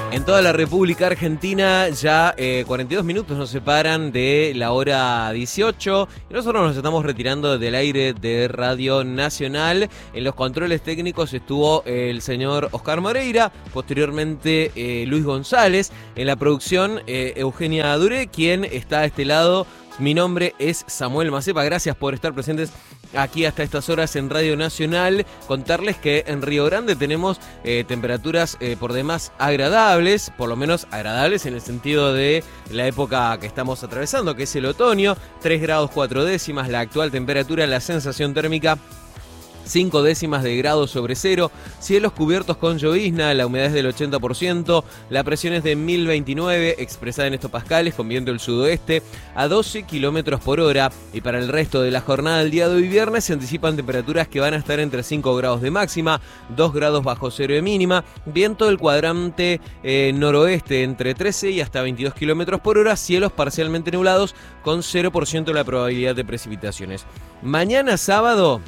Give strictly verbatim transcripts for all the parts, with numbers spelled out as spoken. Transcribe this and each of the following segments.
En toda la República Argentina ya eh, cuarenta y dos minutos nos separan de la hora dieciocho y nosotros nos estamos retirando del aire de Radio Nacional. En los controles técnicos estuvo el señor Oscar Moreira, posteriormente eh, Luis González, en la producción eh, Eugenia Duré, quien está a este lado. Mi nombre es Samuel Macepa, gracias por estar presentes aquí hasta estas horas en Radio Nacional. Contarles que en Río Grande tenemos eh, temperaturas eh, por demás agradables, por lo menos agradables en el sentido de la época que estamos atravesando, que es el otoño. Tres grados cuatro décimas la actual temperatura, la sensación térmica cinco décimas de grado sobre cero, cielos cubiertos con llovizna, la humedad es del ochenta por ciento, la presión es de mil veintinueve, expresada en hectopascales, con viento del sudoeste a doce kilómetros por hora. Y para el resto de la jornada del día de hoy viernes se anticipan temperaturas que van a estar entre cinco grados de máxima, dos grados bajo cero de mínima, viento del cuadrante eh, noroeste entre trece y hasta veintidós kilómetros por hora, cielos parcialmente nublados con cero por ciento la probabilidad de precipitaciones. Mañana sábado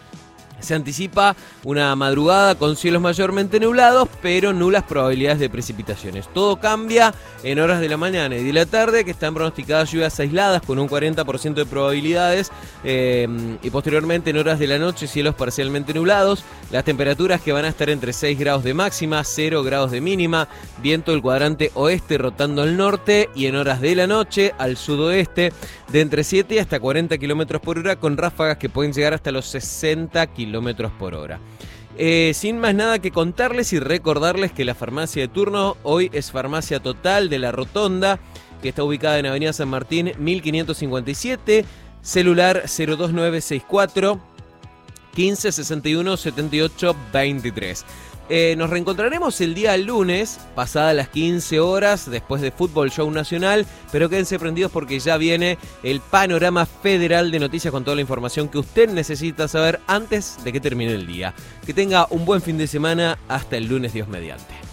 se anticipa una madrugada con cielos mayormente nublados, pero nulas probabilidades de precipitaciones. Todo cambia en horas de la mañana y de la tarde, que están pronosticadas lluvias aisladas con un cuarenta por ciento de probabilidades, eh, y posteriormente en horas de la noche cielos parcialmente nublados. Las temperaturas que van a estar entre seis grados de máxima, cero grados de mínima, viento del cuadrante oeste rotando al norte, y en horas de la noche al sudoeste de entre siete hasta cuarenta kilómetros por hora, con ráfagas que pueden llegar hasta los sesenta kilómetros por hora. Eh, sin más nada que contarles y recordarles que la farmacia de turno hoy es Farmacia Total de la Rotonda, que está ubicada en Avenida San Martín mil quinientos cincuenta y siete, celular cero dos nueve seis cuatro, quince sesenta y uno setenta y ocho veintitrés. Eh, nos reencontraremos el día lunes, pasadas las quince horas, después de Fútbol Show Nacional, pero quédense prendidos porque ya viene el panorama federal de noticias con toda la información que usted necesita saber antes de que termine el día. Que tenga un buen fin de semana, hasta el lunes, Dios mediante.